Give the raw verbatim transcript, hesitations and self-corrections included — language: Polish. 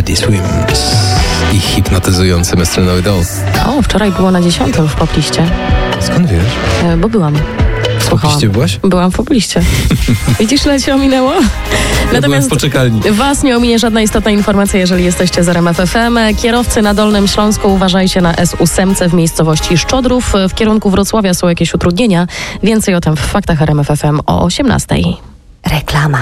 Teddy Swims i hipnotyzujący mister Know It All. O, wczoraj było na dziesiątym w popliście. Skąd wiesz? E, bo byłam. W popliście byłaś? Byłam w popliście. Widzisz, ile cię ominęło? Ja byłem w poczekalni. Was nie ominie żadna istotna informacja, jeżeli jesteście z R M F F M. Kierowcy na Dolnym Śląsku, uważajcie na S osiem w miejscowości Szczodrów. W kierunku Wrocławia są jakieś utrudnienia. Więcej o tym w Faktach R M F F M o osiemnastej. Reklama.